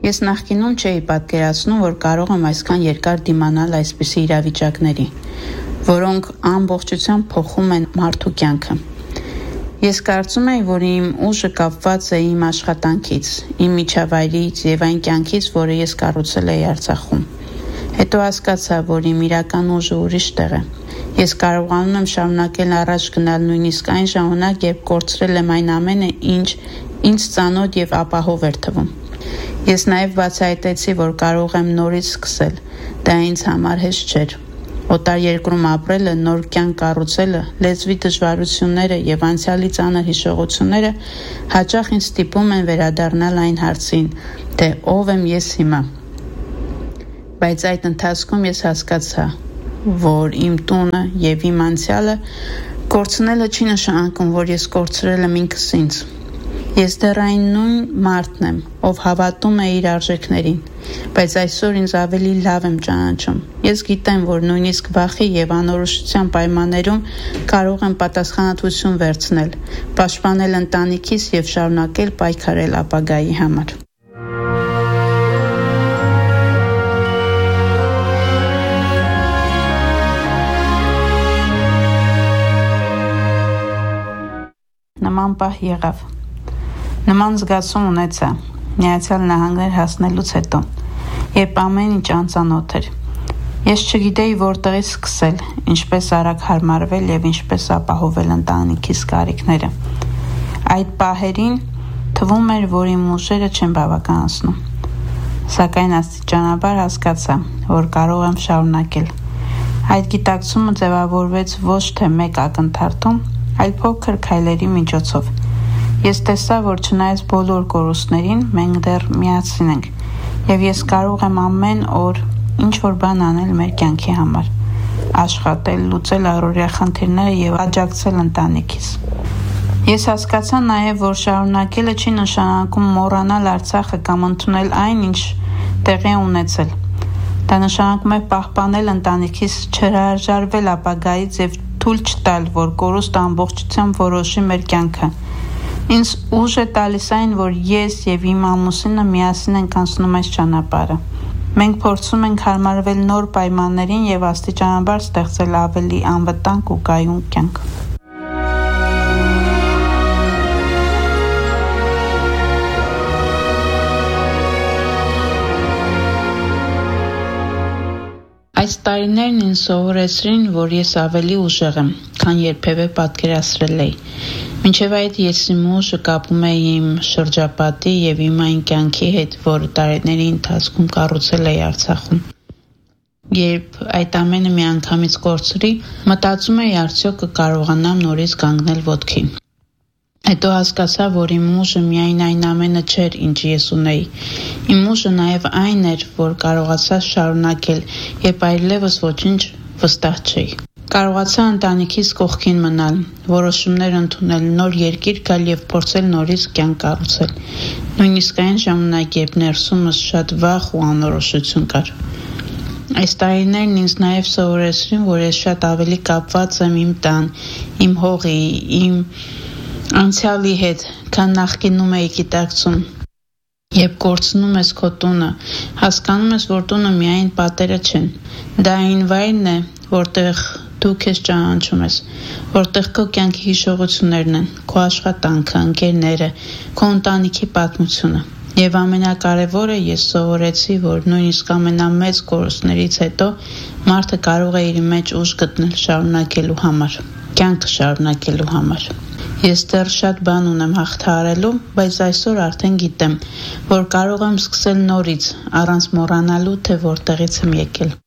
Ես նախկինում չէի պատկերացնում, որ կարող եմ այսքան երկար դիմանալ այսպիսի իրավիճակների, որոնք ամբողջությամբ փոխում են մարդու կյանքը։ Ես կարծում եի, որ իմ ուժը կապված է իմ աշխատանքից, իմ միջավայրից եւ այն կյանքից, որը ես կառուցել էի Արցախում։ Հետո հասկացա, որ իմ իրական ուժը ուրիշ տեղ է։ Ես կարողանում եմ շարունակել առաջ գնալ նույնիսկ այն ժամանակ, երբ կորցրել եմ այն ամենը, ինչ ինձ ծանոթ եւ ապահով էր թվում։ Ես նաև բացահայտեցի, որ կարող եմ նորից սկսել։ Դա ինձ համար հեշտ չէր։ Օտար երկրում ապրելը, նոր կյանք կառուցելը, լեզվի դժվարությունները եւ անցյալի ծանր հիշողությունները հաճախ ինձ ստիպում են վերադառնալ այն հարցին, թե ով եմ ես հիմա։ Բայց այդ ընթացքում ես հասկացա, որ իմ տունը եւ իմ անցյալը կորցնելը չի նշանակում, որ ես կորցրել եմ ինքս ինձ։ Ես դեռ այն նույն մարդն եմ, ով հավատում է իր արժեքներին, բայց այսօր ինձ ավելի լավ եմ ճանաչում։ Ես գիտեմ, որ նույնիսկ վախի եւ անորոշության պայմաններում կարող եմ պատասխանատվություն վերցնել, պաշտպանել ընտանիքիս եւ շարունակել պայքարել ապագայի համար։ Նման պահ եղավ։ Նման զգացում ունեցա Միացյալ Նահանգներ հասնելուց հետո, երբ ամեն ինչ անծանոթ էր։ Ես չգիտեի որտեղից սկսել, ինչպես արագ հարմարվել եւ ինչպես ապահովել ընտանիքիս կարիքները։ Այդ պահերին թվում էր, որ իմ ուժերը չեն բավականացնում։ Սակայն աստիճանաբար հասկացա, որ կարող եմ շարունակել։ Այդ գիտակցումը ձևավորվեց ոչ թե մեկ ակնթարթում, այլ փոքր քայլերի միջոցով։ Ես տեսա, որ չնայած բոլոր կորուստներին, մենք դեռ միասին ենք, եւ ես կարող եմ ամեն օր ինչ-որ բան անել մեր կյանքի համար, աշխատել, լուծել առօրյա խնդիրները եւ աջակցել ընտանիքիս։ Ես հասկացա նաեւ, որ շարունակելը չի նշանակում մոռանալ Արցախը կամ ընդունել այն, ինչ տեղի է ունեցել։ Դա նշանակում է պահպանել ընտանիքիս, չհրաժարվել ապագայից եւ թույլ չտալ, որ կորուստը ամբողջությամբ որոշի մեր կյանքը։ Ինձ ուժ է տալիս այն, որ ես եւ իմ ամուսինը միասին ենք անցնում այս ճանապարհը։ Մենք փորձում ենք հարմարվել նոր պայմաններին եւ աստիճանաբար ստեղծել ավելի անվտանգ ու կայուն կյանք։ Այս տարիներն ինձ սովորեցրին, որ ես ավելի ուժեղ եմ, քան երբևէ պատկերացրել էի։ Մինչև այդ ես իմ ուժը կապում էի իմ շրջապատի եւ իմ այն կյանքի հետ, որը տարիների ընթացքում կառուցել էի Արցախում։ Երբ այդ ամենը միանգամից կորցրի, մտածում էի արդյոք կկարողանամ նորից կանգնել ոտքի։ Հետո հասկացա, որ իմ ուժը միայն այն ամենը չէր, ինչ ես ունեի։ Իմ ուժը նաև այն էր, որ կարողացա շարունակել, երբ այլևս ոչինչ վստահ չէի։ Կարողացա ընտանիքիս կողքին մնալ, որոշումներ ընդունել, նոր երկիր գալ եւ փորձել նորից կյանք կառուցել։ Նույնիսկ այն ժամանակ, երբ ներսումս շատ վախ ու անորոշություն կար։ Այս տարիներն ինձ նաև սովորեցրին, որ ես շատ ավելի կապված եմ իմ տան, իմ հողի, իմ անցյալի հետ, քան նախկինում էի գիտակցում։ Երբ կորցնում ես քո տունը, հասկանում ես, որ տունը միայն պատերը չեն։ Դա այն վայրն է, որտեղ դու քեզ ճանաչում ես, որտեղ քո կյանքի հիշողություններն են, քո աշխատանքը, ընկերները, քո ընտանիքի պատմությունը։ Եվ ամենակարևորը ես սովորեցի, որ նույնիսկ ամենամեծ կորուստներից հետո մարդը կարող է իր մեջ ուժ գտնել շարունակելու համար, կյանքը շարունակելու համար։ Ես դեռ շատ բան ունեմ հաղթահարելու, բայց այսօր արդեն գիտեմ, որ կարող եմ սկսել նորից, առանց մոռանալու, թե որտեղից եմ եկել։